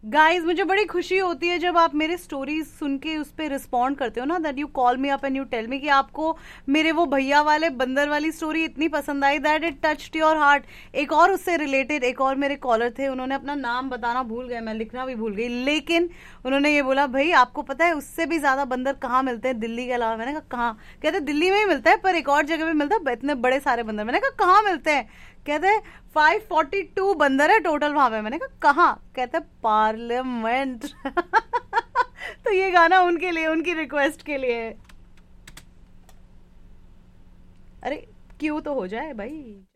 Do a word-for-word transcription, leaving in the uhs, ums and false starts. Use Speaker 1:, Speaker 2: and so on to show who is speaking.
Speaker 1: Guys मुझे बड़ी खुशी होती है जब आप मेरे स्टोरीज सुन के उस पे रिस्पॉन्ड करते हो ना, that you call me up and you tell me कि आपको मेरे वो भैया वाले बंदर वाली स्टोरी इतनी पसंद आई that it touched your heart. एक और उससे रिलेटेड एक और मेरे कॉलर थे, उन्होंने अपना नाम बताना भूल गए, मैं लिखना भी भूल गई, लेकिन उन्होंने ये बोला भाई आपको पता है उससे भी ज्यादा बंदर कहाँ मिलते हैं दिल्ली के अलावा। मैंने कहा कहाँ? कहते दिल्ली में ही मिलता है पर एक और जगह भी मिलता है, इतने बड़े सारे बंदर। मैंने कहा कहाँ मिलते हैं? कहते फाइव फोर्टी टू बंदर है टोटल वहां पे। मैंने कहा कहाँ? कहते पार्लियामेंट। तो ये गाना उनके लिए, उनकी रिक्वेस्ट के लिए। अरे क्यों तो हो जाए भाई।